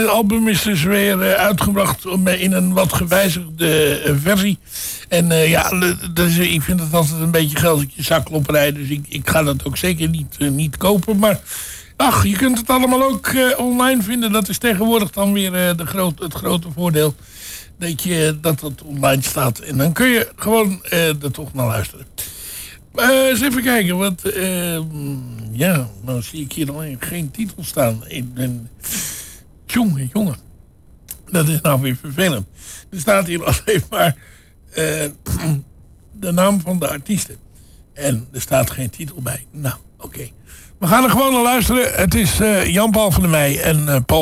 Het album is dus weer uitgebracht in een wat gewijzigde versie. En dus, ik vind het altijd een beetje geldetje zakklopperij. Dus ik ga dat ook zeker niet kopen. Maar ach, je kunt het allemaal ook online vinden. Dat is tegenwoordig dan weer het grote voordeel. Dat het online staat. En dan kun je gewoon er toch naar luisteren. Eens even kijken. Nou zie ik hier alleen geen titel staan. Jongen. Dat is nou weer vervelend. Er staat hier alleen maar de naam van de artiesten. En er staat geen titel bij. Nou, oké. We gaan er gewoon naar luisteren. Het is Jan Paul van der Meij en Paul